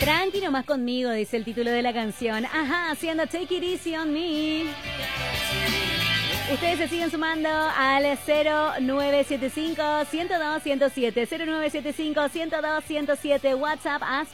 Tranqui nomás conmigo, dice el título de la canción. Ajá, haciendo Take It Easy on Me. Ustedes se siguen sumando al 0975-102-107, 0975-102-107, WhatsApp,